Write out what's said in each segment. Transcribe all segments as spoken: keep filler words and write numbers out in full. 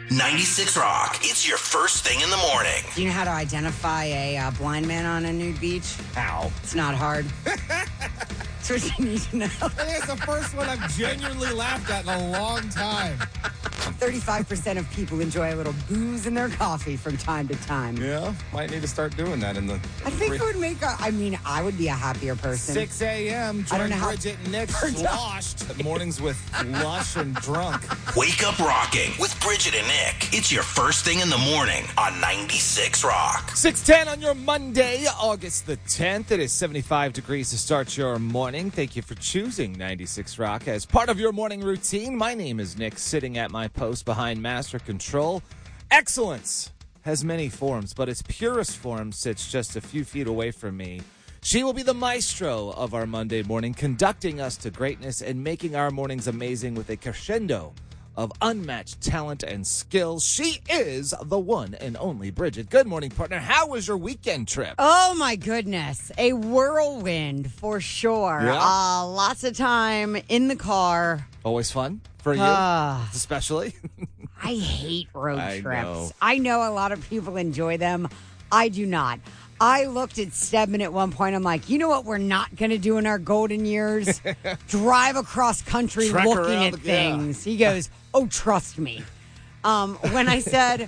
ninety-six Rock. It's your first thing in the morning. Do you know how to identify a uh, blind man on a nude beach? How? It's not hard. That's what you need to know. I think it's the first one I've genuinely laughed at in a long time. thirty-five percent of people enjoy a little booze in their coffee from time to time. Yeah, might need to start doing that in the... I think it would make a, I mean, I would be a happier person. six a.m. I don't Join know how- Bridget and Nick sloshed. Mornings with lush and drunk. Wake up rocking with Bridget and Nick. It's your first thing in the morning on ninety-six Rock. six ten on your Monday, August the tenth. It is seventy-five degrees to start your morning. Thank you for choosing ninety-six Rock as part of your morning routine. My name is Nick, sitting at my post behind Master Control. Excellence has many forms, but its purest form sits just a few feet away from me. She will be the maestro of our Monday morning, conducting us to greatness and making our mornings amazing with a crescendo of unmatched talent and skill. She is the one and only Bridget. Good morning, partner. How was your weekend trip? Oh, my goodness. A whirlwind for sure. Yeah. Uh, lots of time in the car. Always fun for you, Ah. especially. I hate road I trips. know. I know a lot of people enjoy them. I do not. I looked at Stedman at one point. I'm like, you know what we're not going to do in our golden years? Drive across country Trek looking around at the- yeah. things. He goes, oh, trust me. Um, when I said,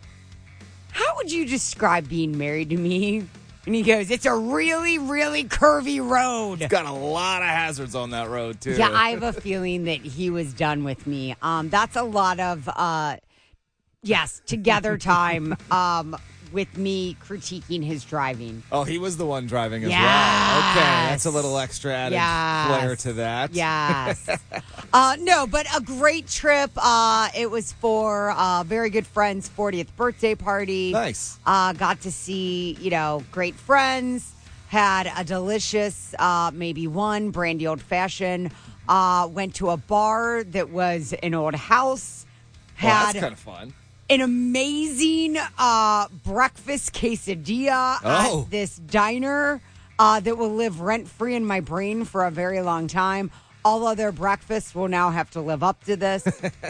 how would you describe being married to me? And he goes, it's a really, really curvy road. Got a lot of hazards on that road, too. Yeah, I have a feeling that he was done with me. Um, that's a lot of, uh, yes, together time um, with me critiquing his driving. Oh, he was the one driving as Yes. well. Okay, that's a little extra added Yes. flair to that. Yes. uh, no, but a great trip. Uh, it was for uh, very good friend's fortieth birthday party. Nice. Uh, got to see, you know, great friends. Had a delicious, uh, maybe one, brandy old fashioned. Uh, went to a bar that was an old house. Well, Had that's kind of fun. an amazing uh, breakfast quesadilla Oh. at this diner uh, that will live rent-free in my brain for a very long time. All other breakfasts will now have to live up to this.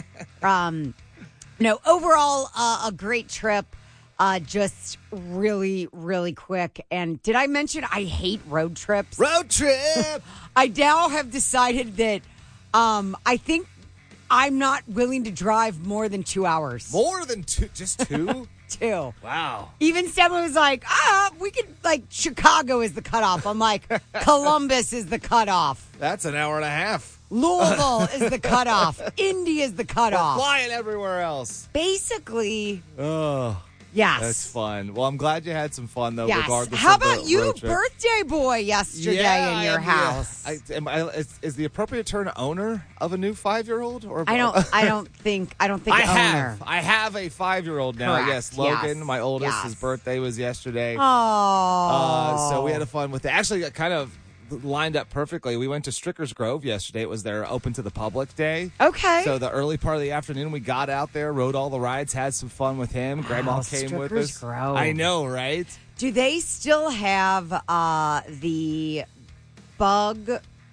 um, no, overall, uh, a great trip. Uh, just really, really quick. And did I mention I hate road trips? Road trip! I now have decided that um, I think I'm not willing to drive more than two hours. More than two, just two? Two. Wow. Even someone was like, ah, we could, like, Chicago is the cutoff. I'm like, Columbus is the cutoff. That's an hour and a half. Louisville is the cutoff. Indy is the We're cutoff. flying everywhere else. Basically, Oh, yes. that's fun. Well, I'm glad you had some fun, though, Yes. regardless How of the about you, road trip. birthday boy, yesterday Yeah, in your I am, house? Yeah. I, am I, is, is the appropriate term owner of a new five-year-old? Or I don't. I don't think. I don't think. I owner. have. I have a five-year-old now. Correct. Yes, Logan, Yes. my oldest. Yes. His birthday was yesterday. Oh. Uh, so we had a fun with it. Actually, got kind of lined up perfectly. We went to Strickers Grove yesterday. It was their open to the public day. Okay. So the early part of the afternoon, we got out there, rode all the rides, had some fun with him. Grandma Wow, came with Strickers us. Grove. I know, right? Do they still have uh, the bug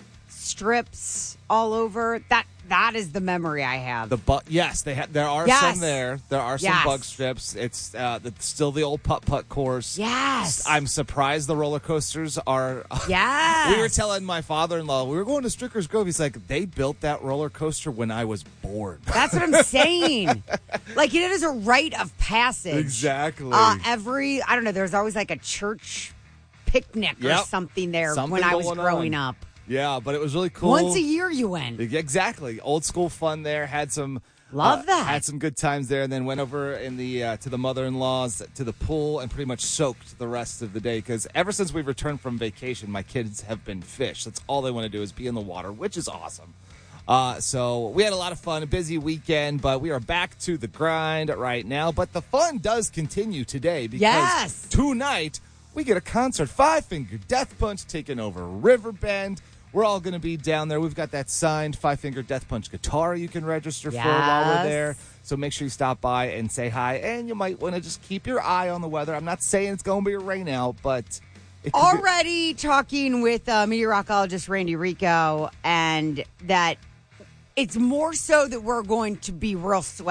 strips all over? That that is the memory I have. The bu- yes, they ha- there are Yes. some there. There are some Yes. bug strips. It's uh, the, still the old putt putt course. yes. I'm surprised the roller coasters are. yes. We were telling my father-in-law we were going to Strickers Grove. He's like, they built that roller coaster when I was born. That's what I'm saying. Like, it is a rite of passage. Exactly. Uh, every, I don't know, there's always like a church picnic or Yep. something there Something when I was going growing on. up. Yeah, but it was really cool. Once a year you went. Exactly. Old school fun there. Had some Love uh, that. Had some good times there, and then went over in the uh, to the mother-in-law's to the pool and pretty much soaked the rest of the day because ever since we've returned from vacation, my kids have been fish. That's all they want to do is be in the water, which is awesome. Uh, so we had a lot of fun, a busy weekend, but we are back to the grind right now. But the fun does continue today because Yes. tonight we get a concert. Five Finger Death Punch taking over Riverbend. We're all going to be down there. We've got that signed Five Finger Death Punch guitar you can register for while we're Yes. there. So make sure you stop by and say hi. And you might want to just keep your eye on the weather. I'm not saying it's going to be a rain out, but it could be- Already talking with uh, meteorologist Randy Rico, and that it's more so that we're going to be real sweaty.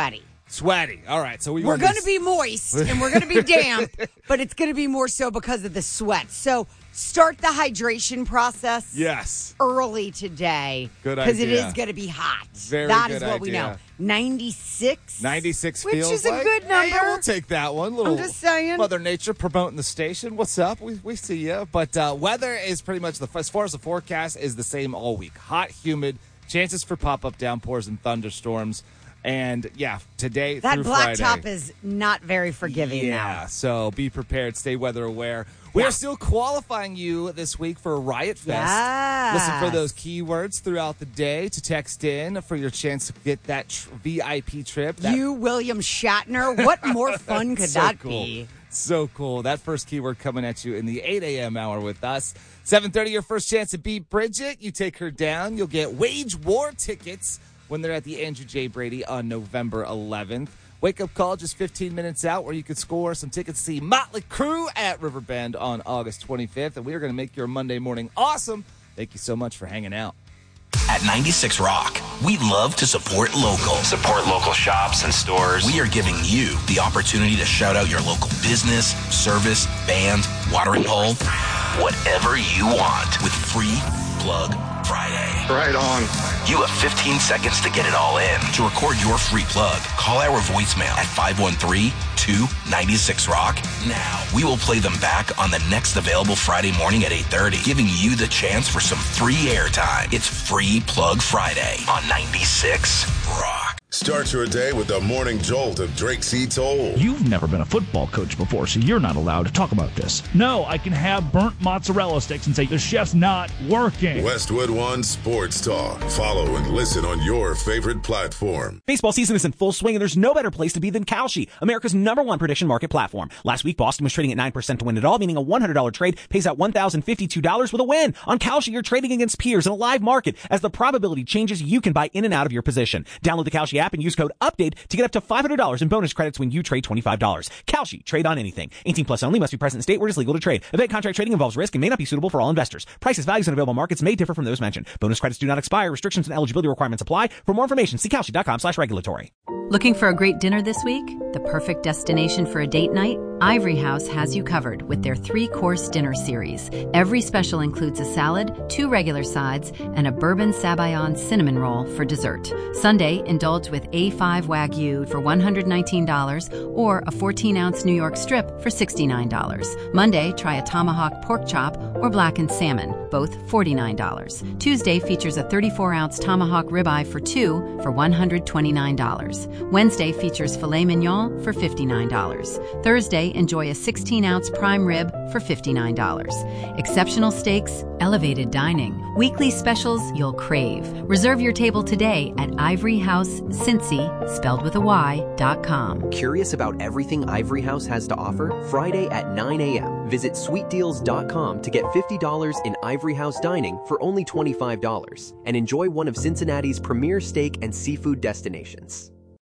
Sweaty. All right. So we We're going to be moist and we're going to be damp, but it's going to be more so because of the sweat. So start the hydration process Yes. early today. Good Because it idea. is going to be hot. Very That good is what we idea. know. ninety-six ninety-six Which feels is a like- good Hey, number. we'll take that one. Little I'm just saying. Mother Nature promoting the station. What's up? We, we see you. But uh, weather is pretty much, the as far as the forecast, is the same all week. Hot, humid, chances for pop-up downpours and thunderstorms. And, yeah, today That through blacktop Friday. is not very forgiving Yeah, now. so be prepared. Stay weather aware. We Yeah. are still qualifying you this week for Riot Fest. Yes. Listen for those keywords throughout the day to text in for your chance to get that tr- V I P trip. That- You, William Shatner, what more fun could so that cool. be? So cool. That first keyword coming at you in the eight a.m. hour with us. seven thirty, your first chance to beat Bridget. You take her down. You'll get Wage War tickets when they're at the Andrew J. Brady on November eleventh. Wake up call just fifteen minutes out where you could score some tickets to see Motley Crue at Riverbend on August twenty-fifth. And we are going to make your Monday morning awesome. Thank you so much for hanging out. At ninety-six Rock, we love to support local. Support local shops and stores. We are giving you the opportunity to shout out your local business, service, band, watering hole, whatever you want with Free Plug Friday. Right on. You have fifteen seconds to get it all in. To record your free plug, call our voicemail at five one three, two nine six, rock now. We will play them back on the next available Friday morning at eight thirty, giving you the chance for some free airtime. It's Free Plug Friday on ninety-six Rock. Start your day with the morning jolt of Drake C. Toll. You've never been a football coach before, so you're not allowed to talk about this. No, I can have burnt mozzarella sticks and say the chef's not working. Westwood One Sports Talk. Follow and listen on your favorite platform. Baseball season is in full swing, and there's no better place to be than Kalshi, America's number one prediction market platform. Last week, Boston was trading at nine percent to win it all, meaning a one hundred dollars trade pays out one thousand fifty-two dollars with a win. On Kalshi, you're trading against peers in a live market. As the probability changes, you can buy in and out of your position. Download the Kalshi app and use code UPDATE to get up to five hundred dollars in bonus credits when you trade twenty-five dollars. Kalshi, trade on anything. eighteen plus only, must be present in state where it is legal to trade. Event contract trading involves risk and may not be suitable for all investors. Prices, values, and available markets may differ from those mentioned. Bonus credits do not expire. Restrictions and eligibility requirements apply. For more information, see Kalshi.com slash regulatory. Looking for a great dinner this week? The perfect destination for a date night? Ivory House has you covered with their three-course dinner series. Every special includes a salad, two regular sides, and a bourbon sabayon cinnamon roll for dessert. Sunday, indulge with A five Wagyu for one hundred nineteen dollars or a fourteen-ounce New York strip for sixty-nine dollars. Monday, try a tomahawk pork chop or blackened salmon, both forty-nine dollars. Tuesday features a thirty-four-ounce tomahawk ribeye for two for one hundred twenty-nine dollars. Wednesday features filet mignon for fifty-nine dollars. Thursday, enjoy a sixteen-ounce prime rib for fifty-nine dollars. Exceptional steaks, elevated dining, weekly specials you'll crave. Reserve your table today at Ivory House Cincy, spelled with a Y, dot com. Curious about everything Ivory House has to offer? Friday at nine a.m. Visit sweet deals dot com to get fifty dollars in Ivory House dining for only twenty-five dollars and enjoy one of Cincinnati's premier steak and seafood destinations.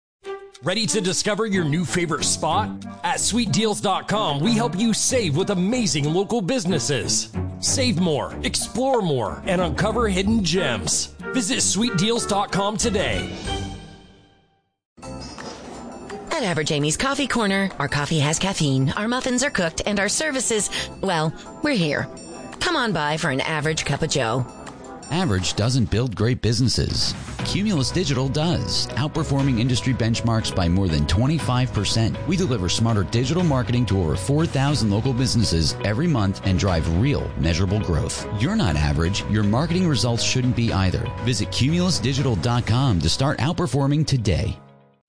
Ready to discover your new favorite spot? At sweet deals dot com, we help you save with amazing local businesses. Save more, explore more, and uncover hidden gems. Visit sweet deals dot com today. At Average Amy's Coffee Corner, our coffee has caffeine, our muffins are cooked, and our services, well, we're here. Come on by for an average cup of joe. Average doesn't build great businesses. Cumulus Digital does, outperforming industry benchmarks by more than twenty-five percent. We deliver smarter digital marketing to over four thousand local businesses every month and drive real, measurable growth. You're not average. Your marketing results shouldn't be either. Visit cumulus digital dot com to start outperforming today.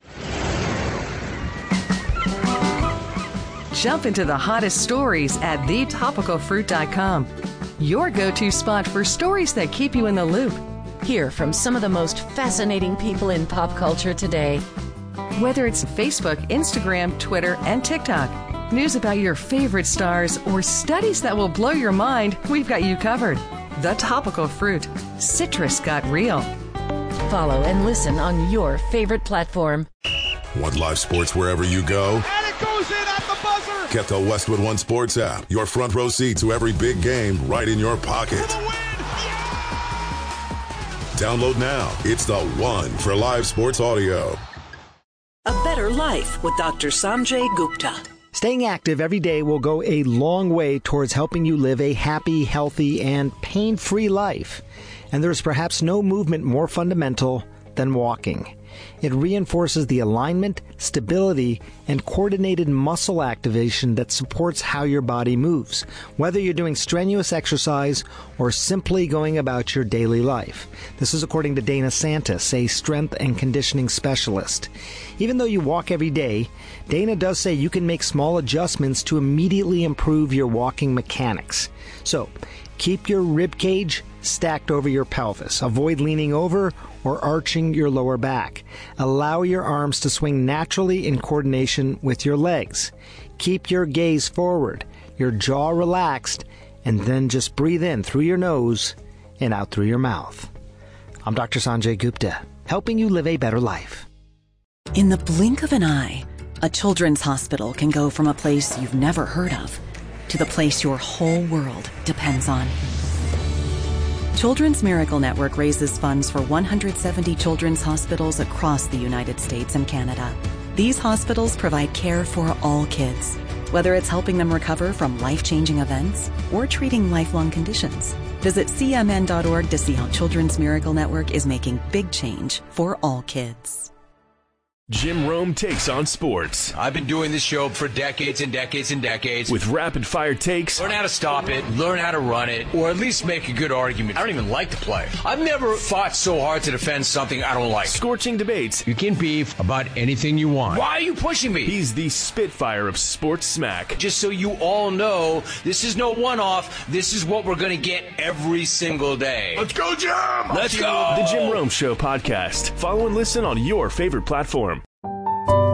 Jump into the hottest stories at the topical fruit dot com. Your go-to spot for stories that keep you in the loop. Hear from some of the most fascinating people in pop culture today. Whether it's Facebook, Instagram, Twitter, and TikTok, news about your favorite stars, or studies that will blow your mind, we've got you covered. The Topical Fruit. Citrus got real. Follow and listen on your favorite platform. Want live sports wherever you go? And it goes in at the buzzer! Get the Westwood One Sports app. Your front row seat to every big game right in your pocket. Download now. It's the one for live sports audio. A better better life with Doctor Sanjay Gupta. Staying active every day will go a long way towards helping you live a happy, healthy, and pain-free life. And there's perhaps no movement more fundamental than walking. It reinforces the alignment, stability, and coordinated muscle activation that supports how your body moves, whether you're doing strenuous exercise or simply going about your daily life. This is according to Dana Santis, a strength and conditioning specialist. Even though you walk every day, Dana does say you can make small adjustments to immediately improve your walking mechanics. So, keep your rib cage stacked over your pelvis. Avoid leaning over or arching your lower back. Allow your arms to swing naturally in coordination with your legs. Keep your gaze forward, your jaw relaxed, and then just breathe in through your nose and out through your mouth. I'm Doctor Sanjay Gupta, helping you live a better life. In the blink of an eye, a children's hospital can go from a place you've never heard of to the place your whole world depends on. Children's Miracle Network raises funds for one hundred seventy children's hospitals across the United States and Canada. These hospitals provide care for all kids, whether it's helping them recover from life-changing events or treating lifelong conditions. Visit C M N dot org to see how Children's Miracle Network is making big change for all kids. Jim Rome takes on sports. I've been doing this show for decades and decades and decades. With rapid-fire takes. Learn how to stop it, learn how to run it, or at least make a good argument. I don't even like the play. I've never fought so hard to defend something I don't like. Scorching debates. You can beef about anything you want. Why are you pushing me? He's the Spitfire of sports smack. Just so you all know, this is no one-off. This is what we're going to get every single day. Let's go, Jim! Let's go! The Jim Rome Show podcast. Follow and listen on your favorite platform.